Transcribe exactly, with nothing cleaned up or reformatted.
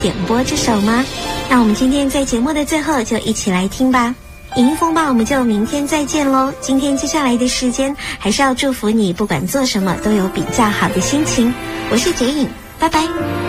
点播这首吗？那我们今天在节目的最后就一起来听吧。影音风暴我们就明天再见咯。今天接下来的时间还是要祝福你不管做什么都有比较好的心情。我是杰颖，拜拜。